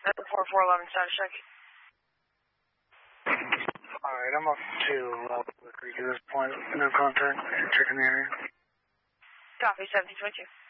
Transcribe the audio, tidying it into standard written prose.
That's the 4411 status check. Alright, I'm up to quickly to this point. No contact. Checking the area. Copy, 1722.